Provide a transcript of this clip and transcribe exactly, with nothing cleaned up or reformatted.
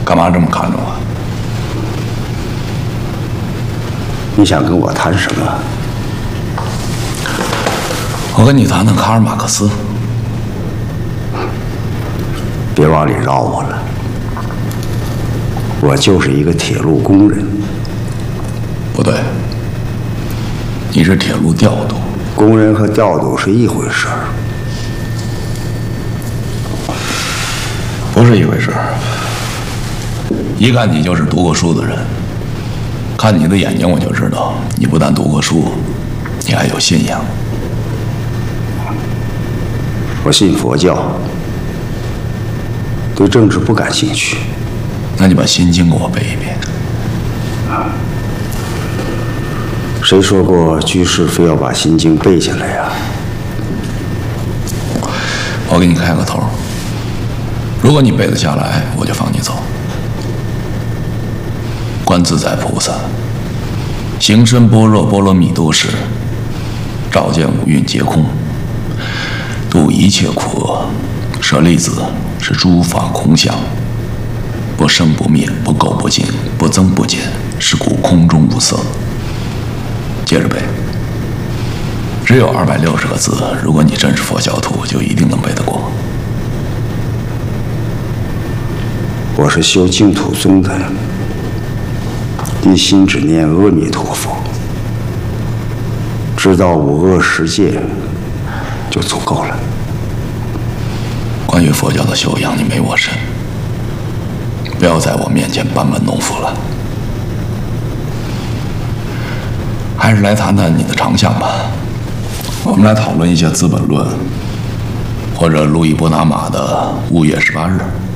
干嘛这么看着我？ 你想跟我谈什么？ 我跟你谈谈卡尔马克思。 别往里绕我了，我就是一个铁路工人。 不对，你是铁路调度。 工人和调度是一回事儿。 不是一回事儿。一看你就是读过书的人，看你的眼睛我就知道，你不但读过书，你还有信仰。 我信佛教，对政治不感兴趣。 那你把《心经》给我背一遍。 谁说过居士非要把《心经》背下来呀？ 我给你开个头，如果你背得下来，我就放你走。观自在菩萨，行深般若波罗蜜多时，照见五蕴皆空，度一切苦厄。舍利子，是诸法空相，不生不灭，不垢不净，不增不减，是故空中无色。接着背，只有二百六十个字，如果你真是佛教徒，就一定能背得过。 我是修净土宗的，一心只念阿弥陀佛，知道五恶十戒就足够了。 关于佛教的修养，你没我深，不要在我面前班门弄斧了。还是来谈谈你的长项吧。我们来讨论一下《资本论》，或者路易波拿马的《雾月十八日》。